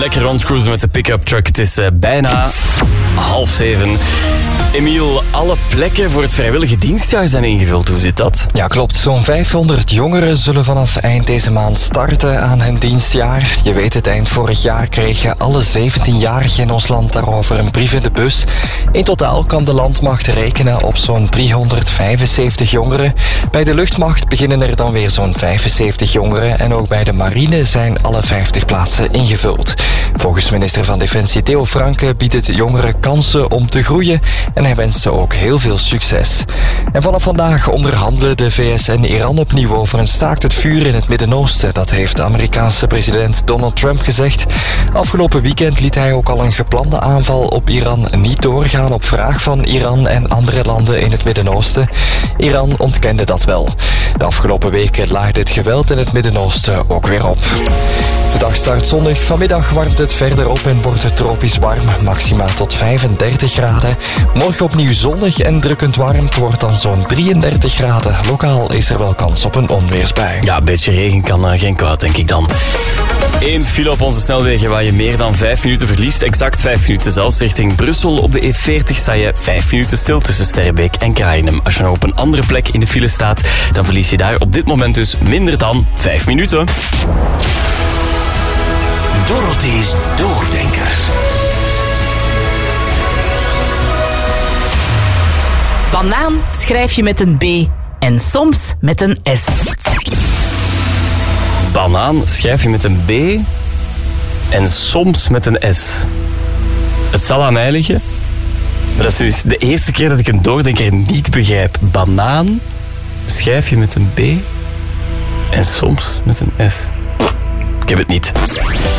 lekker rondcruisen met de pick-up truck. Het is bijna 6:30. Emiel, alle plekken voor het vrijwillige dienstjaar zijn ingevuld. Hoe zit dat? Ja, klopt. Zo'n 500 jongeren zullen vanaf eind deze maand starten aan hun dienstjaar. Je weet het, eind vorig jaar kregen alle 17-jarigen in ons land daarover een brief in de bus. In totaal kan de landmacht rekenen op zo'n 375 jongeren. Bij de luchtmacht beginnen er dan weer zo'n 75 jongeren. En ook bij de marine zijn alle 50 plaatsen ingevuld. Volgens minister van Defensie Theo Franke biedt het jongeren kansen om te groeien. En hij wenst ze ook heel veel succes. En vanaf vandaag onderhandelen de VS en Iran opnieuw over een staakt het vuur in het Midden-Oosten. Dat heeft de Amerikaanse president Donald Trump gezegd. Afgelopen weekend liet hij ook al een geplande aanval op Iran niet doorgaan op vraag van Iran en andere landen in het Midden-Oosten. Iran ontkende dat wel. De afgelopen weken laaide het geweld in het Midden-Oosten ook weer op. De dag start zonnig. Vanmiddag warmt het verder op en wordt het tropisch warm. Maximaal tot 35 graden. Morgen opnieuw zonnig en drukkend warm. Het wordt dan zo'n 33 graden. Lokaal is er wel kans op een onweersbui. Ja, een beetje regen kan geen kwaad, denk ik dan. 1 file op onze snelwegen waar je meer dan 5 minuten verliest. Exact 5 minuten zelfs. Richting Brussel op de E40 sta je 5 minuten stil tussen Sterrebeek en Kraaienhem. Als je nou op een andere plek in de file staat, dan verlies je daar op dit moment dus minder dan 5 minuten. Dorothy's Doordenker. Banaan schrijf je met een B en soms met een S. Banaan schrijf je met een B en soms met een S. Het zal aan mij liggen, maar dat is dus de eerste keer dat ik een doordenker niet begrijp. Banaan schrijf je met een B en soms met een F. Ik heb het niet.